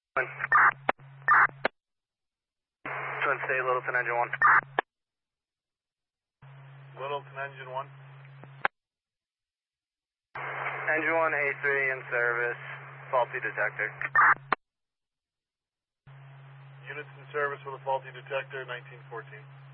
Twin State, Littleton, Engine 1. Littleton, Engine 1. Engine 1, A3 in service, faulty detector. Units in service with a faulty detector, 1914.